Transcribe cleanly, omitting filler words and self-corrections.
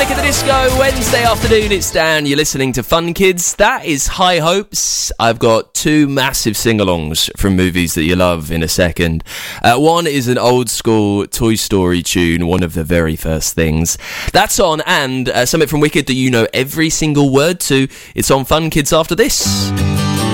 Panic at the Disco, Wednesday afternoon, it's Dan, you're listening to Fun Kids. That is High Hopes. I've got two massive sing-alongs from movies that you love in a second. One is an old school Toy Story tune, one of the very first things. That's on, and something from Wicked that you know every single word to. It's on Fun Kids after this.